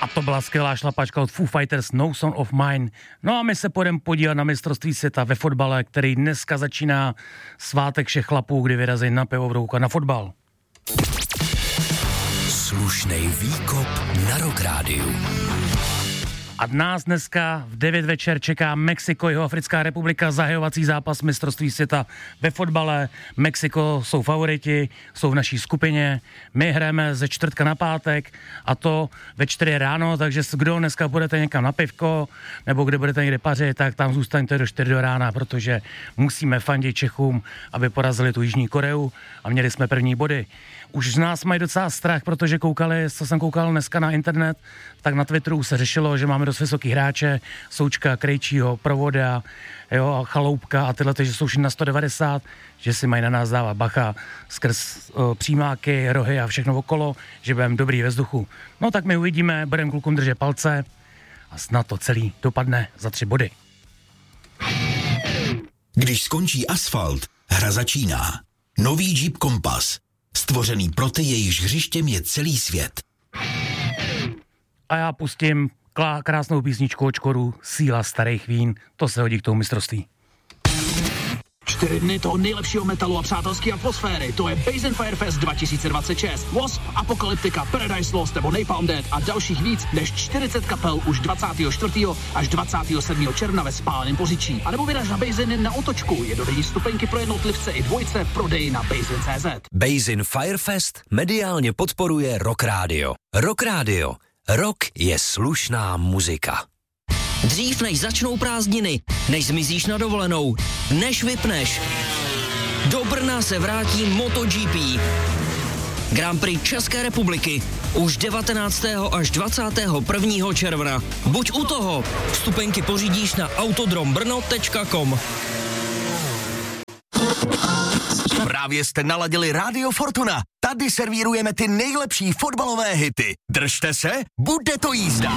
A to byla skvělá šlapačka od Foo Fighters No Son of Mine. No a my se půjdeme podívat na mistrovství světa ve fotbale, který dneska začíná svátek všech chlapů, kdy vyrazí na pivobrůk a na fotbal. Slušnej výkop na Rock Rádiu. A nás dneska v 9 večer čeká Mexiko, Jihoafrická republika, zahajovací zápas mistrovství světa ve fotbale. Mexiko jsou favoriti, jsou v naší skupině. My hrajeme ze čtvrtka na pátek a to ve 4 ráno, takže kdo dneska budete někam na pivko nebo kde budete někde pařit, tak tam zůstaňte do 4 do rána, protože musíme fandit Čechům, aby porazili tu Jižní Koreu a měli jsme první body. Už z nás mají docela strach, protože koukali, co jsem koukal dneska na internet, tak na Twitteru se řešilo, že máme dost vysoký hráče, Součka, Krejčího, Provoda, jo, Chaloupka a tyhle, že jsou všichni na 190, že si mají na nás dávat bacha skrz přímáky, rohy a všechno okolo, že budeme dobrý ve vzduchu. No tak my uvidíme, budeme klukům držet palce a snad to celý dopadne za 3 body. Když skončí asfalt, hra začíná. Nový Jeep Compass. Stvořený pro ty, jejichž hřištěm je celý svět. A já pustím krásnou písničku od Škodu Síla starých vín. To se hodí k tomu mistrovství. 4 dny toho nejlepšího metalu a přátelské atmosféry. To je Basin Firefest 2026. Wasp, Apocalyptica, Paradise Lost nebo Napalm Death a dalších víc než 40 kapel už 24. až 27. června ve Spálném Poříčí. A nebo vyraž na Basin na Otočku. Jednodenní stupenky pro jednotlivce i dvojce v prodeji na Basin.cz. Basin Firefest mediálně podporuje Rock Radio. Rock Radio. Rock je slušná muzika. Dřív než začnou prázdniny, než zmizíš na dovolenou, než vypneš. Do Brna se vrátí MotoGP. Grand Prix České republiky už 19. až 21. června. Buď u toho. Vstupenky pořídíš na autodrombrno.com. Právě jste naladili Radio Fortuna. Tady servírujeme ty nejlepší fotbalové hity. Držte se, bude to jízda.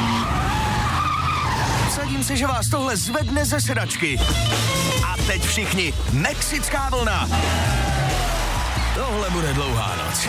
Vsadím se, že vás tohle zvedne ze sedačky. A teď všichni, mexická vlna. Tohle bude dlouhá noc.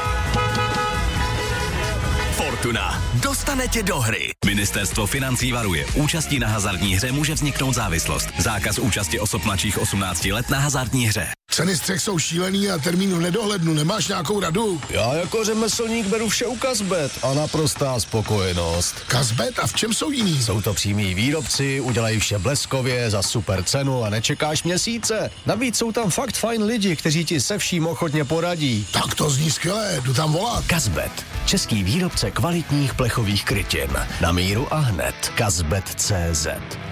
Fortuna. Dostane tě do hry. Ministerstvo financí varuje. Účastí na hazardní hře může vzniknout závislost. Zákaz účasti osob mladších 18 let na hazardní hře. Ceny střech jsou šílený a termínu nedohlednu. Nemáš nějakou radu? Já jako řemeslník beru vše u Kazbet a naprostá spokojenost. Kazbet? A v čem jsou jiný? Jsou to přímí výrobci, udělají vše bleskově, za super cenu a nečekáš měsíce. Navíc jsou tam fakt fajn lidi, kteří ti se vším ochotně poradí. Tak to zní skvělé, jdu tam volat. Kazbet. Český výrobce kvalitních plechových krytin. Na míru a hned. Kazbet.cz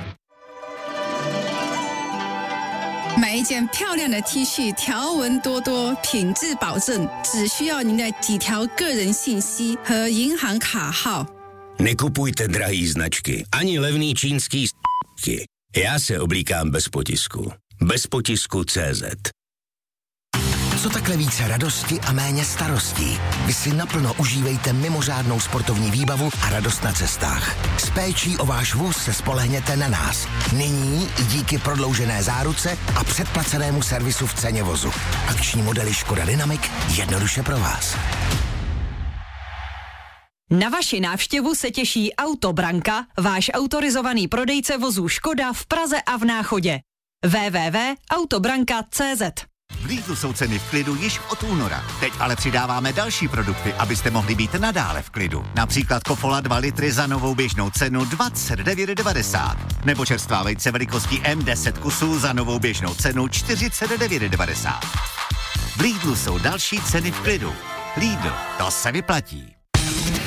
买一件漂亮的 T 恤，条纹多多，品质保证，只需要您的几条个人信息和银行卡号。 Nekupujte drahý značky, ani levný čínský s***ky. Já se oblíkám bez potisku. Bez potisku CZ. Co takhle více radosti a méně starostí? Vy si naplno užívejte mimořádnou sportovní výbavu a radost na cestách. S péčí o váš vůz se spolehněte na nás. Nyní i díky prodloužené záruce a předplacenému servisu v ceně vozu. Akční modely Škoda Dynamic jednoduše pro vás. Na vaši návštěvu se těší Autobranka, váš autorizovaný prodejce vozů Škoda v Praze a v Náchodě. www.autobranka.cz V Lidlu jsou ceny v klidu již od února. Teď ale přidáváme další produkty, abyste mohli být nadále v klidu. Například Kofola 2 litry za novou běžnou cenu 29,90. Nebo čerstvá vejce velikostí M10 kusů za novou běžnou cenu 49,90. V Lidlu jsou další ceny v klidu. Lidl, to se vyplatí.